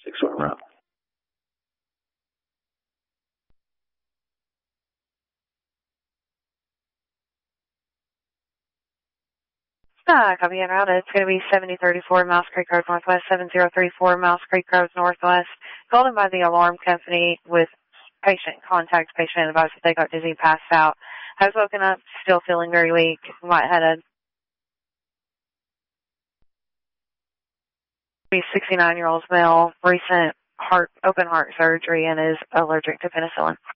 6-1 route. Copy en route. It's going to be 7034 Mouse Creek Road Northwest, 7034 Mouse Creek Road Northwest. Called in by the alarm company with patient contact. Patient advised that they got dizzy, passed out. Has woken up, still feeling very weak, lightheaded. He's 69-year-old male, recent open heart surgery, and is allergic to penicillin.